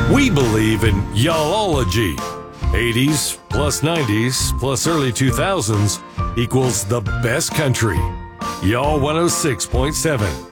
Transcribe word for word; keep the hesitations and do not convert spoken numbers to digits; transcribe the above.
We believe in y'allology. eighties plus nineties plus early two thousands equals the best country. Y'all one oh six point seven.